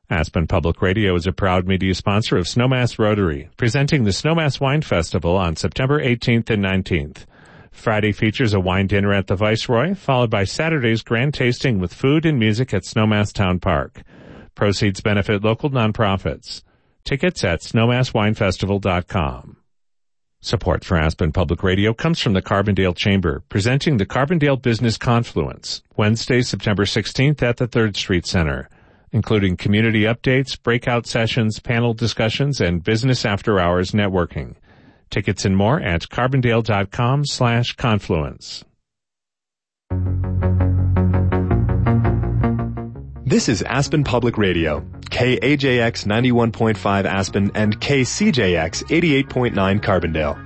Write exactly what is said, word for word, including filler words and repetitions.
Aspen Public Radio is a proud media sponsor of Snowmass Rotary, presenting the Snowmass Wine Festival on September eighteenth and nineteenth. Friday features a wine dinner at the Viceroy, followed by Saturday's grand tasting with food and music at Snowmass Town Park. Proceeds benefit local nonprofits. Tickets at snowmass wine festival dot com. Support for Aspen Public Radio comes from the Carbondale Chamber, presenting the Carbondale Business Confluence, Wednesday, September sixteenth at the third Street Center, including community updates, breakout sessions, panel discussions, and business after-hours networking. Tickets and more at carbondale.com slash confluence. This is Aspen Public Radio, K A J X ninety-one point five Aspen and K C J X eighty-eight point nine Carbondale.